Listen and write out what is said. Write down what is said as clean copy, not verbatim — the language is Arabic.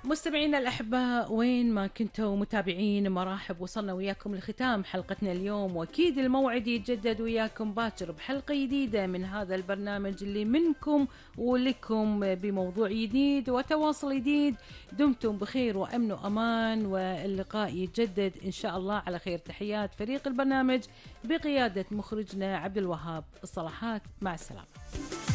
مستمعينا الأحباء وين ما كنتوا متابعين، مرحب. وصلنا وياكم لختام حلقتنا اليوم، وأكيد الموعد يتجدد وياكم باكر بحلقة جديدة من هذا البرنامج اللي منكم ولكم بموضوع جديد وتواصل جديد. دمتم بخير وأمن وأمان، واللقاء يتجدد إن شاء الله على خير. تحيات فريق البرنامج بقيادة مخرجنا عبد الوهاب الصلاحات. مع السلامة.